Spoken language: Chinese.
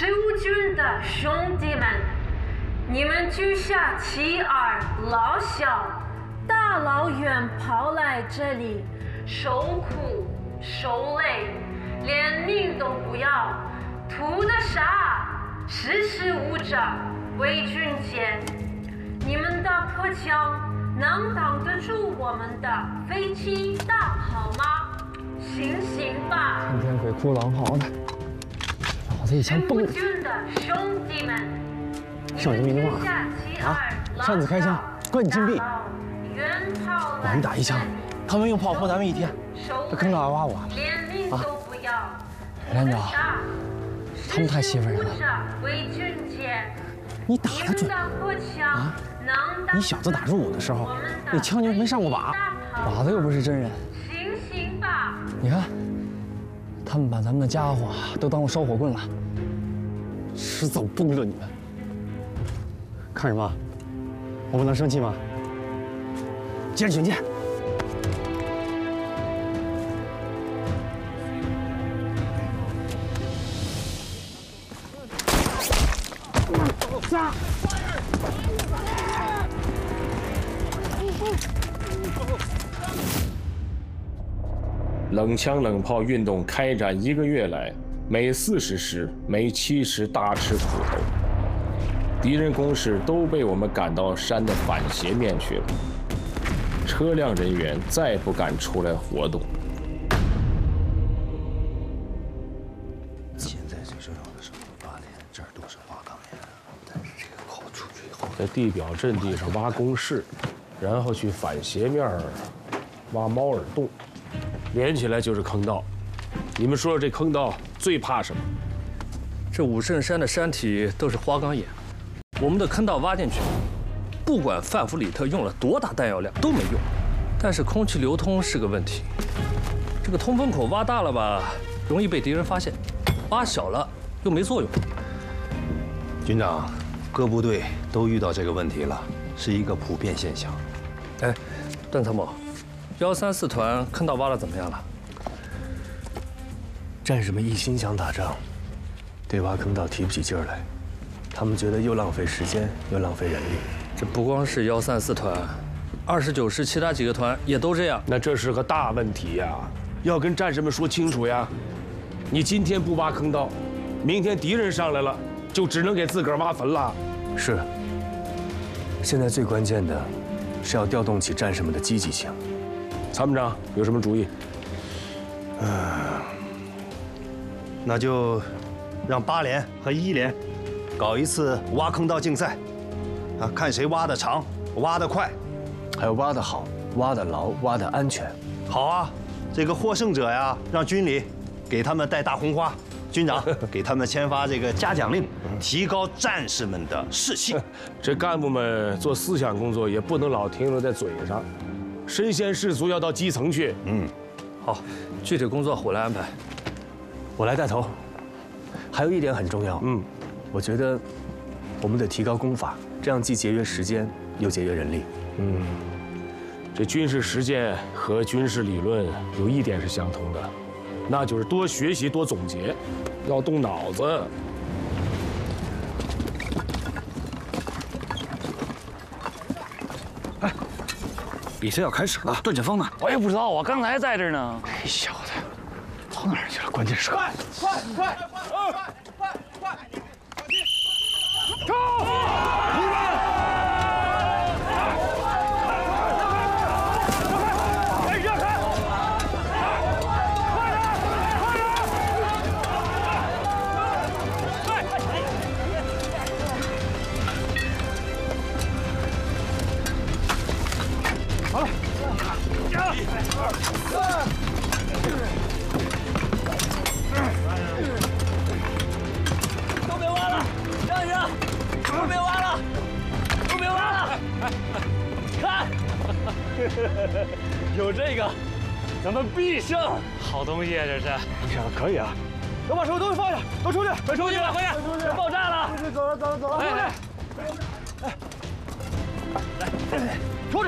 十五军的兄弟们，你们居下妻儿老小，大老远跑来这里，受苦受累，连命都不要，图的啥？识时务者为俊杰。你们的破枪能挡得住我们的飞机大炮吗？醒醒吧！ 天天鬼哭狼嚎的，脑子一枪崩了。 军的兄弟们， 上人民的话啊！擅自开枪，关你禁闭。我们打一枪，他们用炮轰咱们一天，这坑道还挖不完了啊！连长，他们太欺负人了。你打得准啊？你小子打入伍的时候，那枪就没上过靶，靶子又不是真人。你看，他们把咱们的家伙都当我烧火棍了，迟早崩了你们！看什么？我不能生气吗？接着训练。杀！ 冷枪冷炮运动开展1个月来，每40师、每70大吃苦头，敌人攻势都被我们赶到山的反斜面去了，车辆人员再不敢出来活动。 现在最重要的是8连，这儿都是花岗岩，但是这个炮出去以后， 在地表阵地上挖工事，然后去反斜面挖猫耳洞。连起来就是坑道，你们说说这坑道最怕什么？ 这武圣山的山体都是花岗岩，我们的坑道挖进去，不管范弗里特用了多大弹药量都没用。但是空气流通是个问题，这个通风口挖大了吧，容易被敌人发现；挖小了又没作用。 军长，各部队都遇到这个问题了，是一个普遍现象。 哎，段参谋。134团坑道挖的怎么样了？ 战士们一心想打仗，对挖坑道提不起劲儿来，他们觉得又浪费时间又浪费人力。 这不光是134团，29师其他几个团也都这样。 那这是个大问题呀，要跟战士们说清楚呀。你今天不挖坑道，明天敌人上来了，就只能给自个儿挖坟了。 是。现在最关键的是要调动起战士们的积极性。 参谋长有什么主意？ 那就让8连和1连搞一次挖坑道竞赛，啊，看谁挖得长，挖得快， 还有挖得好、挖得牢、挖得安全。 好啊，这个获胜者呀，让军里给他们戴大红花，军长给他们签发这个嘉奖令，提高战士们的士气。 这干部们做思想工作也不能老停留在嘴上。身先士卒要到基层去。 好，具体工作我来安排。 我来带头。还有一点很重要，我觉得我们得提高功法，这样既节约时间又节约人力。 这军事实践和军事理论有一点是相同的，那就是多学习多总结，要动脑子。 比赛要开始了，段前锋呢？ 我也不知道，我刚才在这儿呢。 这小子跑哪儿去了？关键时刻！快！冲！ 都别挖了，战士，都别挖了，都别挖了！看，有这个，咱们必胜！好东西啊，这是。 可以啊！都把手都放下，都出去， 快出去吧，快点！爆炸了！ 走了！ 来， 出去！